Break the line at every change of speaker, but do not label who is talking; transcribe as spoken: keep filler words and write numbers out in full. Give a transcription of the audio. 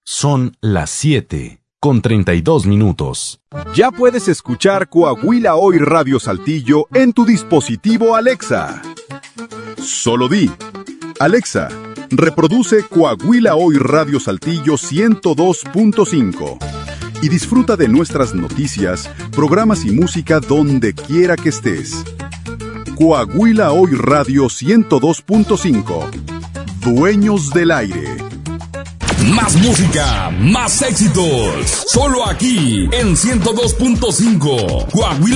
Son las siete con treinta y dos minutos.
Ya puedes escuchar Coahuila Hoy Radio Saltillo en tu dispositivo Alexa. Solo di: Alexa, reproduce Coahuila Hoy Radio Saltillo ciento dos punto cinco y disfruta de nuestras noticias, programas y música donde quiera que estés. Coahuila Hoy Radio ciento dos punto cinco. Dueños del aire.
Más música, más éxitos. Solo aquí en ciento dos punto cinco. Coahuila.